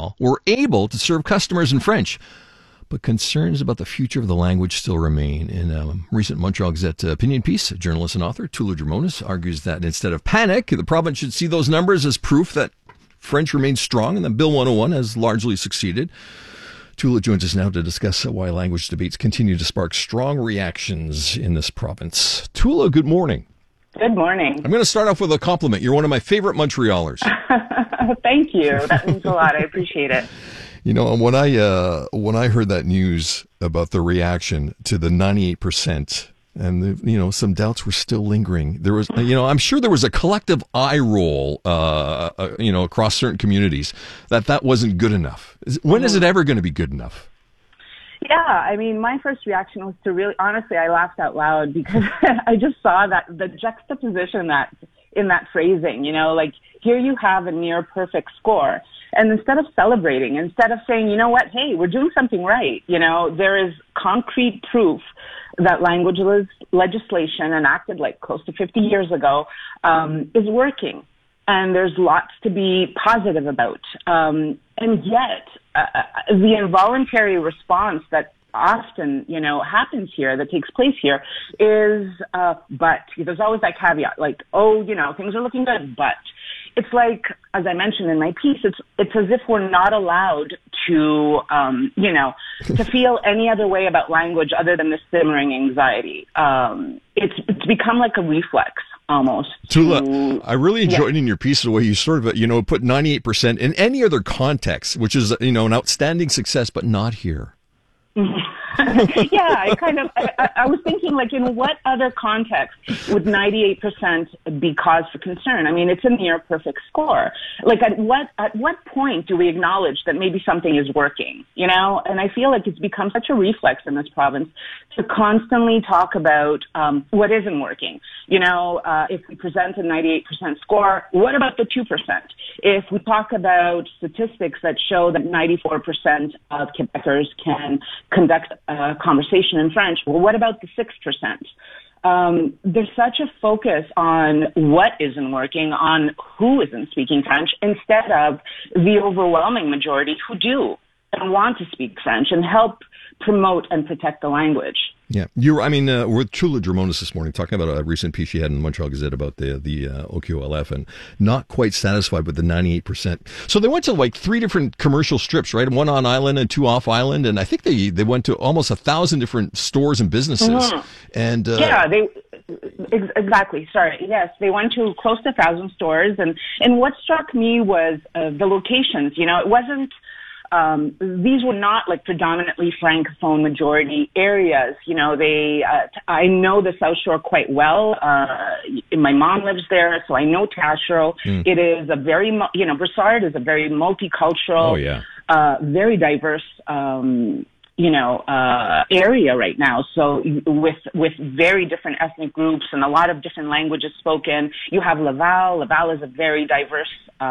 Montreal were able to serve customers in French. But concerns about the future of the language still remain. In a recent Montreal Gazette opinion piece, journalist and author Tula Drimonis argues that instead of panic, the province should see those numbers as proof that French remains strong and that Bill 101 has largely succeeded. Tula joins us now to discuss why language debates continue to spark strong reactions in this province. Tula, good morning. Good morning. I'm going to start off with a compliment. You're one of my favorite Montrealers. Thank you. That means a lot. I appreciate it. You know, when I heard that news about the reaction to the 98%, and some doubts were still lingering, there was, I'm sure there was a collective eye roll, across certain communities that wasn't good enough. When is it ever going to be good enough? Yeah, I mean, my first reaction was to really, honestly, I laughed out loud because I just saw that the juxtaposition in that phrasing, like here you have a near perfect score. And instead of celebrating, instead of saying, you know what, hey, we're doing something right, there is concrete proof that language legislation enacted like close to 50 years ago is working. And there's lots to be positive about. And yet, the involuntary response that often, happens here, that takes place here, is, but. There's always that caveat, like, things are looking good, but. It's like, as I mentioned in my piece, it's as if we're not allowed to, to feel any other way about language other than the simmering anxiety. It's become like a reflex almost. Tula, I really enjoyed in your piece the way you sort of, put 98% in any other context, which is, an outstanding success, but not here. Yeah, I was thinking, like, in what other context would 98% be cause for concern? I mean, it's a near perfect score. Like, at what point do we acknowledge that maybe something is working, And I feel like it's become such a reflex in this province to constantly talk about what isn't working. If we present a 98% score, what about the 2%? If we talk about statistics that show that 94% of Quebecers can conduct a conversation in French, well, what about the 6%? There's such a focus on what isn't working, on who isn't speaking French, instead of the overwhelming majority who do and want to speak French and help promote and protect the language. Yeah, we're with Tula Drimonis this morning talking about a recent piece she had in the Montreal Gazette about the OQLF and not quite satisfied with the 98%. So they went to like 3 different commercial strips, right? One on island and 2 off island, and I think they went to almost 1,000 different stores and businesses. Mm-hmm. And exactly. Sorry. Yes, they went to close to 1,000 stores, and what struck me was the locations. It wasn't. These were not like predominantly Francophone majority areas. I know the South Shore quite well. My mom lives there, so I know Taschereau. It is a very, Brossard is a very multicultural, very diverse, area right now. So with very different ethnic groups and a lot of different languages spoken. You have Laval. Laval is a very diverse,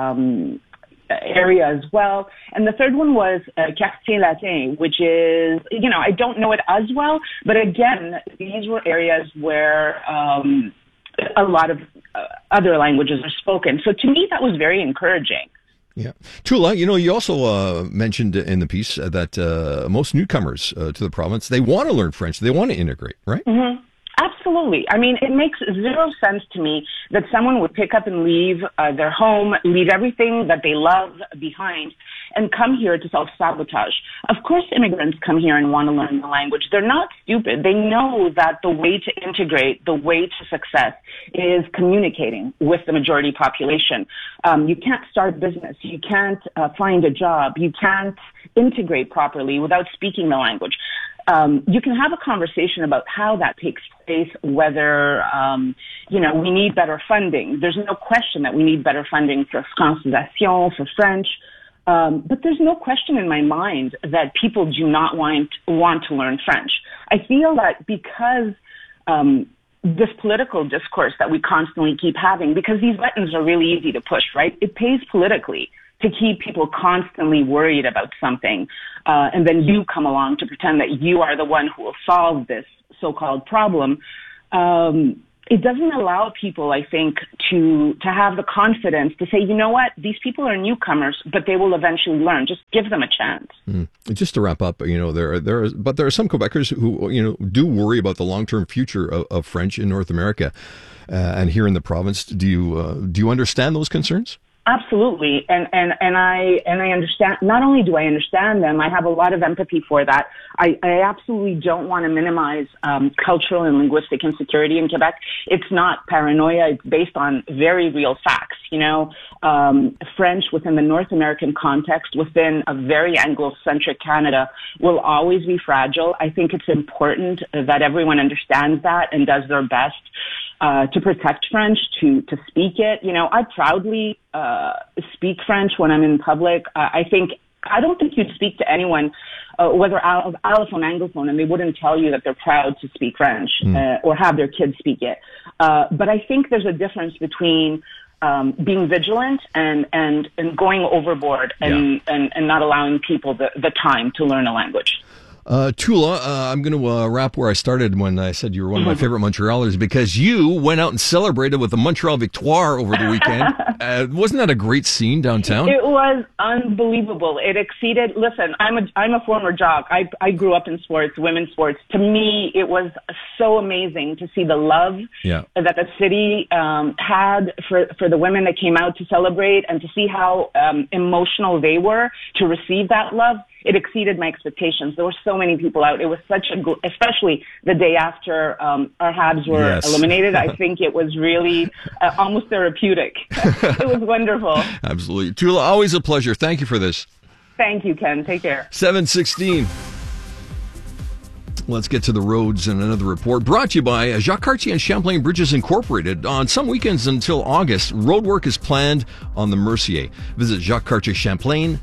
area as well. And the third one was Quartier Latin, which is, I don't know it as well, but again, these were areas where a lot of other languages are spoken. So to me, that was very encouraging. Yeah. Tula, you also mentioned in the piece that most newcomers to the province, they want to learn French. They want to integrate, right? Mm-hmm. Absolutely. I mean, it makes zero sense to me that someone would pick up and leave their home, leave everything that they love behind, and come here to self-sabotage. Of course, immigrants come here and want to learn the language. They're not stupid. They know that the way to integrate, the way to success is communicating with the majority population. You can't start a business. You can't find a job. You can't integrate properly without speaking the language. You can have a conversation about how that takes place, whether, we need better funding. There's no question that we need better funding for Francisation, for French. But there's no question in my mind that people do not want to learn French. I feel that because this political discourse that we constantly keep having, because these buttons are really easy to push, right? It pays politically to keep people constantly worried about something. And then you come along to pretend that you are the one who will solve this so-called problem. it doesn't allow people, I think, to have the confidence to say, you know what, these people are newcomers, but they will eventually learn. Just give them a chance. Just to wrap up, there are some Quebecers who, do worry about the long-term future of French in North America and here in the province. Do you understand those concerns? Absolutely, and I understand. Not only do I understand them, I have a lot of empathy for that. I absolutely don't want to minimize cultural and linguistic insecurity in Quebec. It's not paranoia. It's based on very real facts. French within the North American context, within a very Anglo-centric Canada, will always be fragile. I think it's important that everyone understands that and does their best to protect French, to speak it. I proudly speak French when I'm in public. I don't think you'd speak to anyone, whether allophone, anglophone, and they wouldn't tell you that they're proud to speak French or have their kids speak it. But I think there's a difference between being vigilant and going overboard and not allowing people the time to learn a language. Tula, I'm going to wrap where I started when I said you were one of my favorite Montrealers, because you went out and celebrated with the Montreal Victoire over the weekend. Wasn't that a great scene downtown? It was unbelievable. It exceeded. Listen, I'm a former jock. I grew up in sports, women's sports. To me, it was so amazing to see the love that the city had for the women that came out to celebrate, and to see how emotional they were to receive that love. It exceeded my expectations. There were so many people out. It was especially the day after our Habs were eliminated. I think it was really almost therapeutic. It was wonderful. Absolutely. Tula, always a pleasure. Thank you for this. Thank you, Ken. Take care. 7:16. Let's get to the roads and another report brought to you by Jacques Cartier and Champlain Bridges Incorporated. On some weekends until August, road work is planned on the Mercier. Visit JacquesCartierChamplain.ca.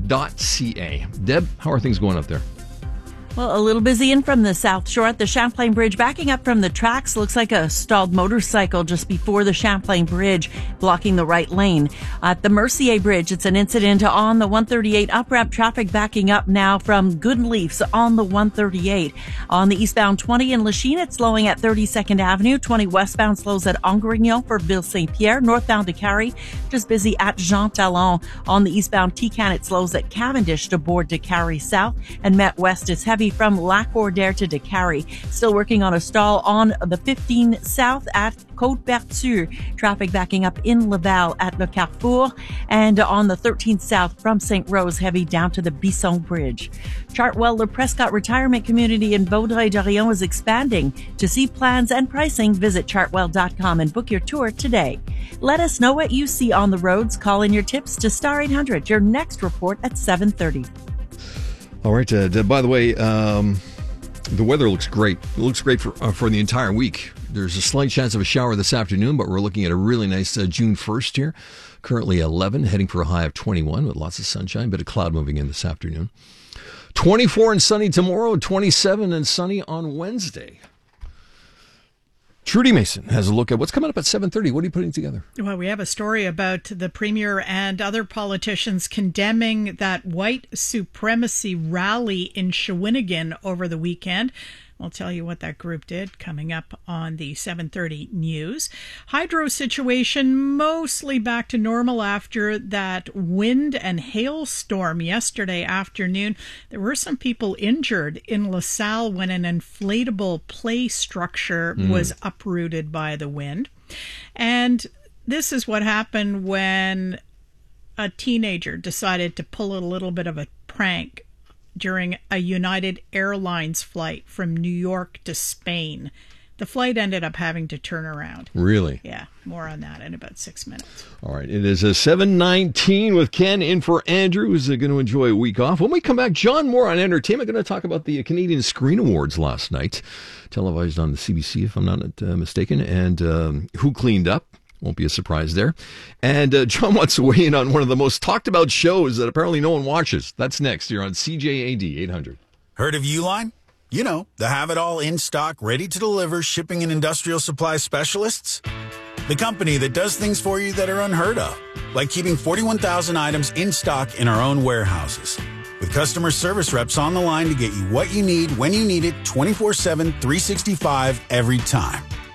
Deb, how are things going up there? Well, a little busy in from the South Shore at the Champlain Bridge. Backing up from the tracks, looks like a stalled motorcycle just before the Champlain Bridge, blocking the right lane. At the Mercier Bridge, it's an incident on the 138 up-ramp. Traffic backing up now from Goodleafs on the 138. On the eastbound 20 in Lachine, it's slowing at 32nd Avenue. 20 westbound slows at Angrignon for Ville-Saint-Pierre. Northbound to Carrie, just busy at Jean Talon. On the eastbound Tican, it slows at Cavendish to board to Carrie South. And Met West is heavy from Lac-Ordère to Décarie. Still working on a stall on the 15 South at Côte-Berthieu. Traffic backing up in Laval at Le Carrefour. And on the 13th South from St. Rose, heavy down to the Bisson Bridge. Chartwell Le Prescott Retirement Community in Vaudreuil-Dorion is expanding. To see plans and pricing, visit chartwell.com and book your tour today. Let us know what you see on the roads. Call in your tips to Star 800. Your next report at 7:30. All right. By the way, the weather looks great. It looks great for the entire week. There's a slight chance of a shower this afternoon, but we're looking at a really nice June 1st here. Currently 11, heading for a high of 21 with lots of sunshine. Bit of cloud moving in this afternoon. 24 and sunny tomorrow, 27 and sunny on Wednesday. Trudy Mason has a look at what's coming up at 7:30. What are you putting together? Well, we have a story about the Premier and other politicians condemning that white supremacy rally in Shawinigan over the weekend. I'll tell you what that group did coming up on the 7:30 news. Hydro situation mostly back to normal after that wind and hailstorm yesterday afternoon. There were some people injured in LaSalle when an inflatable play structure was uprooted by the wind. And this is what happened when a teenager decided to pull a little bit of a prank during a United Airlines flight from New York to Spain. The flight ended up having to turn around. Really? Yeah, more on that in about 6 minutes. All right, it is a 7:19 with Ken in for Andrew, who's going to enjoy a week off. When we come back, John Moore on entertainment, going to talk about the Canadian Screen Awards last night, televised on the CBC, if I'm not mistaken, and who cleaned up. Won't be a surprise there. And John wants to weigh in on one of the most talked about shows that apparently no one watches. That's next here on CJAD 800. Heard of Uline? You know, the have-it-all in-stock, ready-to-deliver shipping and industrial supply specialists. The company that does things for you that are unheard of, like keeping 41,000 items in stock in our own warehouses. With customer service reps on the line to get you what you need when you need it 24/7, 365 every time.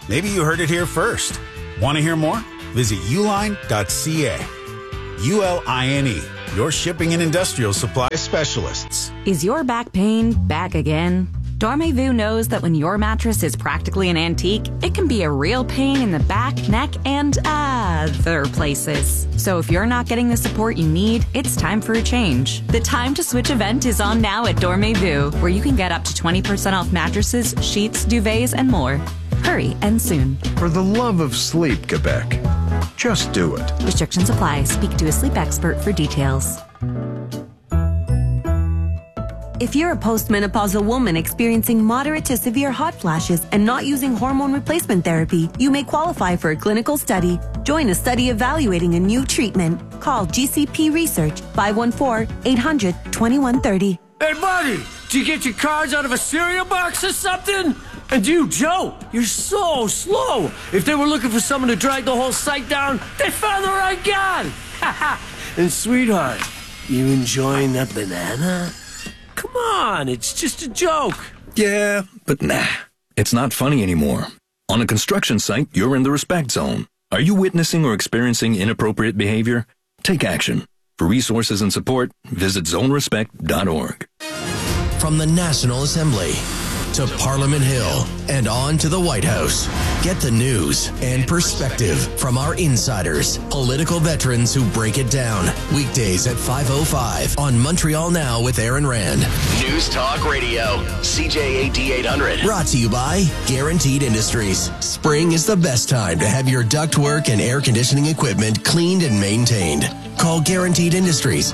Maybe you heard it here first. Want to hear more? Visit uline.ca. ULINE, your shipping and industrial supply specialists. Is your back pain back again? Dormez-vous knows that when your mattress is practically an antique, it can be a real pain in the back, neck, and other places. So if you're not getting the support you need, it's time for a change. The Time to Switch event is on now at Dormez-vous, where you can get up to 20% off mattresses, sheets, duvets, and more. Hurry and soon. For the love of sleep, Quebec, just do it. Restrictions apply. Speak to a sleep expert for details. If you're a postmenopausal woman experiencing moderate to severe hot flashes and not using hormone replacement therapy, you may qualify for a clinical study. Join a study evaluating a new treatment. Call GCP Research 514-800-2130. Hey, buddy, did you get your cards out of a cereal box or something? And you, Joe, you're so slow. If they were looking for someone to drag the whole site down, they found the right guy. And sweetheart, you enjoying that banana? Come on, it's just a joke. Yeah, but nah, it's not funny anymore. On a construction site, you're in the respect zone. Are you witnessing or experiencing inappropriate behavior? Take action. For resources and support, visit zonerespect.org. From the National Assembly to Parliament Hill and on to the White House. Get the news and perspective from our insiders, political veterans who break it down. Weekdays at 5:05 on Montreal Now with Aaron Rand. News Talk Radio, CJAD 800. Brought to you by Guaranteed Industries. Spring is the best time to have your ductwork and air conditioning equipment cleaned and maintained. Call Guaranteed Industries,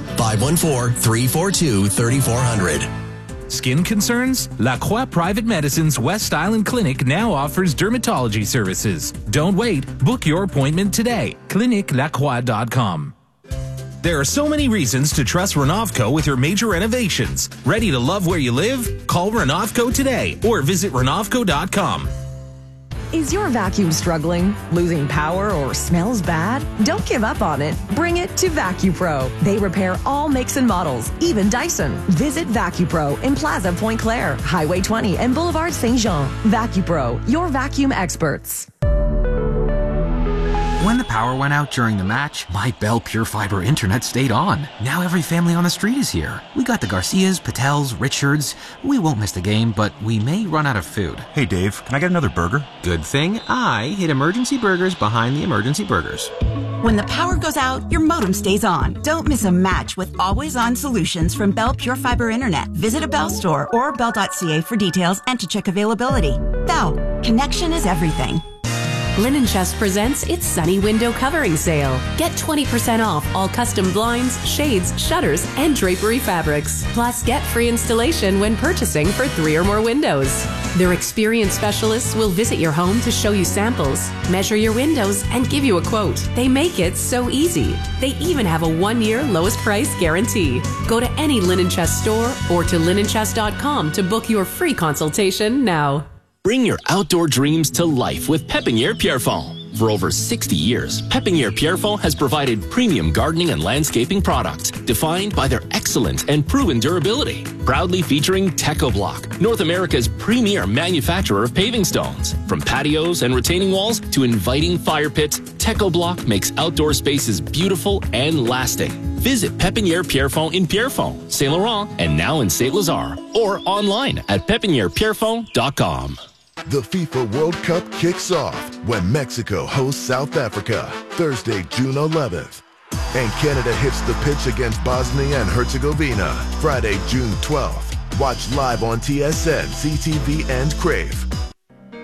514-342-3400. Skin concerns? La Croix Private Medicine's West Island Clinic now offers dermatology services. Don't wait. Book your appointment today. ClinicLaCroix.com. There are so many reasons to trust Renovco with your major renovations. Ready to love where you live? Call Renovco today or visit Renovco.com. Is your vacuum struggling, losing power, or smells bad? Don't give up on it. Bring it to VacuPro. They repair all makes and models, even Dyson. Visit VacuPro in Plaza Point Claire, Highway 20, and Boulevard Saint Jean. VacuPro, your vacuum experts. When the power went out during the match, my Bell Pure Fiber internet stayed on. Now every family on the street is here. We got the Garcias, Patels, Richards. We won't miss the game, but we may run out of food. Hey Dave, can I get another burger? Good thing I hid Emergency Burgers behind the Emergency Burgers. When the power goes out, your modem stays on. Don't miss a match with always-on solutions from Bell Pure Fiber Internet. Visit a Bell store or bell.ca for details and to check availability. Bell, connection is everything. Linen Chest presents its Sunny Window Covering Sale. Get 20% off all custom blinds, shades, shutters, and drapery fabrics. Plus, get free installation when purchasing for 3 or more windows. Their experienced specialists will visit your home to show you samples, measure your windows, and give you a quote. They make it so easy. They even have a 1-year lowest price guarantee. Go to any Linen Chest store or to linenchest.com to book your free consultation now. Bring your outdoor dreams to life with Pépinière Pierrefonds. For over 60 years, Pépinière Pierrefonds has provided premium gardening and landscaping products defined by their excellent and proven durability. Proudly featuring TechoBlock, North America's premier manufacturer of paving stones. From patios and retaining walls to inviting fire pits, TechoBlock makes outdoor spaces beautiful and lasting. Visit Pépinière Pierrefonds in Pierrefonds, Saint Laurent, and now in Saint Lazare, or online at pépinièrepierrefonds.com. The FIFA World Cup kicks off when Mexico hosts South Africa, Thursday, June 11th. And Canada hits the pitch against Bosnia and Herzegovina, Friday, June 12th. Watch live on TSN, CTV, and Crave.